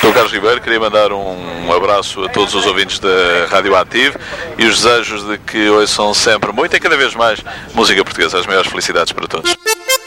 sou o Carlos Ribeiro, queria mandar um abraço a todos os ouvintes da Rádio Ativo e os desejos de que ouçam sempre muito e cada vez mais música portuguesa. As maiores felicidades para todos.